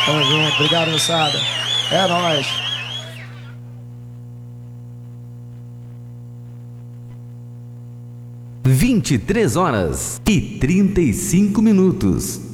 Tamo junto, obrigado, moçada. É nóis. 23 horas e 35 minutos.